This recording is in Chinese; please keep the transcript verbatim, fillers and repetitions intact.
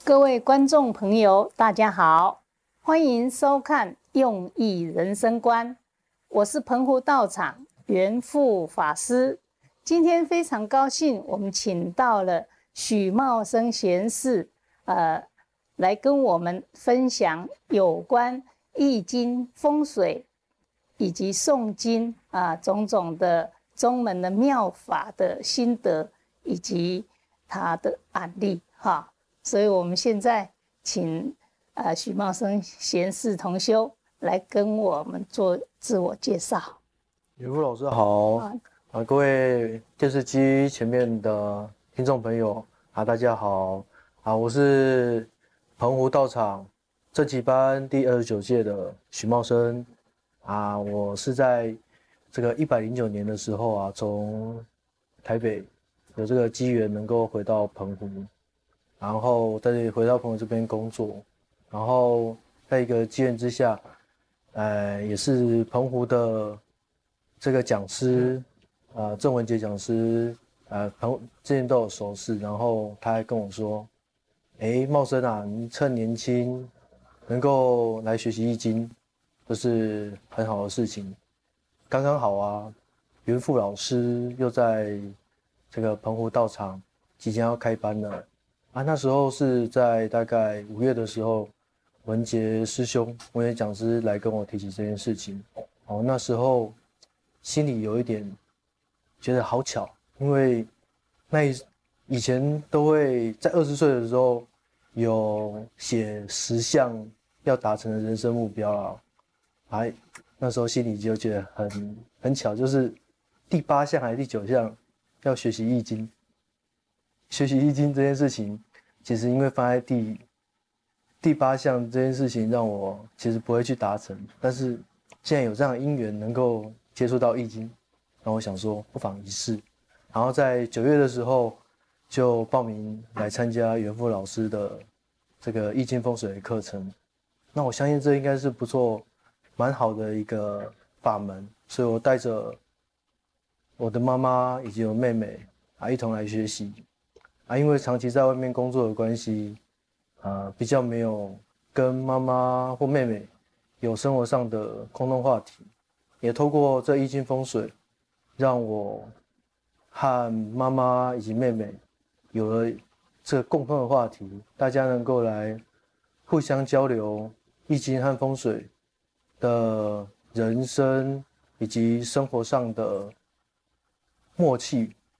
各位观众朋友，大家好，欢迎收看《用益人生观》，我是澎湖道场圆富法师。今天非常高兴，我们请到了许茂生贤士，呃，来跟我们分享有关易经风水以及诵经啊、呃、种种的宗门的妙法的心得以及他的案例哈。所以我们现在请呃许茂生贤士同修来跟我们做自我介绍。 元富老师好，啊，啊各位电视机前面的听众朋友啊，大家好啊，我是澎湖道场正气班第二十九届的许茂生啊，我是在这个一百零九年的时候啊，从台北有这个机缘能够回到澎湖。然后再回到朋友这边工作，然后在一个机缘之下，呃，也是澎湖的这个讲师，呃，郑文杰讲师，呃，澎之前都有熟识，然后他还跟我说，哎，茂生啊，你趁年轻能够来学习易经，这是很好的事情，刚刚好啊，元富老师又在这个澎湖道场即将要开班了。啊，那时候是在大概五月的时候，文杰师兄、文杰讲师来跟我提起这件事情。哦，那时候心里有一点觉得好巧，因为那以以前都会在二十岁的时候有写十项要达成的人生目标啊，还那时候心里就觉得很很巧，就是第八项还是第九项要学习易经。学习易经这件事情，其实因为放在第第八项这件事情，让我其实不会去达成。但是现在有这样的因缘，能够接触到易经，然后我想说不妨一试。然后在九月的时候，就报名来参加元富老师的这个易经风水的课程。那我相信这应该是不错、蛮好的一个法门，所以我带着我的妈妈以及我妹妹啊一同来学习。啊，因为长期在外面工作的关系，呃，比较没有跟妈妈或妹妹有生活上的共同话题，也透过这易经风水，让我和妈妈以及妹妹有了这个共同的话题，大家能够来互相交流易经和风水的人生以及生活上的默契